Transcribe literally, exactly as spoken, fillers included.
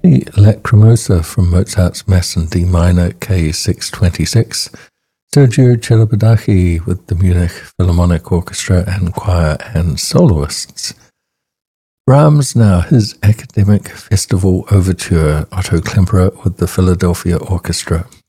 The Lacrimosa from Mozart's Mass in D minor K six twenty-six, Sergio Celibidache with the Munich Philharmonic Orchestra and choir and soloists. Brahms now his Academic Festival Overture, Otto Klemperer with the Philadelphia Orchestra.